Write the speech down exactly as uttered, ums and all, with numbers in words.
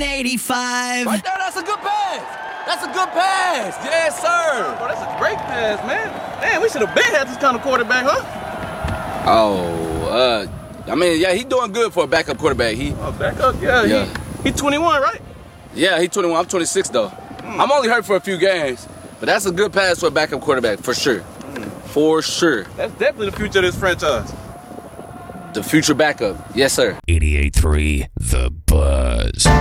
eighty-five. Right there, that's a good pass. That's a good pass. Yes, sir. Oh, that's a great pass, man. Man, we should have been had this kind of quarterback, huh? Oh, uh, I mean, yeah, he doing good for a backup quarterback. He, Oh, backup? Yeah, Yeah. he, he twenty-one, right? yeah, he twenty-one. I'm twenty-six though. I'm only hurt for a few games, but that's a good pass for a backup quarterback for sure. For sure. That's definitely the future of this franchise. The future backup. Yes, sir. eighty-eight three, The